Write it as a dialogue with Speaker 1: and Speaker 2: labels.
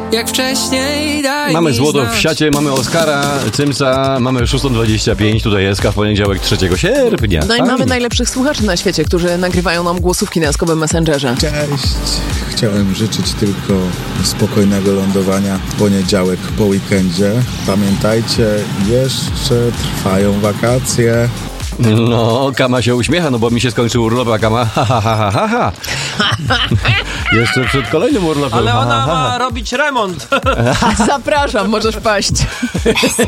Speaker 1: jak wcześniej, daj
Speaker 2: Mamy
Speaker 1: mi
Speaker 2: złoto
Speaker 1: znać.
Speaker 2: w siacie, mamy Oskara, Cymsa, mamy 6:25, tutaj jest w poniedziałek 3 sierpnia.
Speaker 3: No i mamy najlepszych słuchaczy na świecie, którzy nagrywają nam głosówki na jaskowym Messengerze.
Speaker 4: Cześć. Chciałem życzyć tylko spokojnego lądowania w poniedziałek po weekendzie. Pamiętajcie, jeszcze trwają wakacje.
Speaker 2: No, Kama się uśmiecha, no bo mi się skończył urlop, a Kama ha, ha, ha, ha, ha, ha. Jeszcze przed kolejnym urlopem.
Speaker 5: Ale
Speaker 2: ha,
Speaker 5: ona
Speaker 2: ha, ha.
Speaker 5: ma robić remont.
Speaker 3: Zapraszam, możesz paść.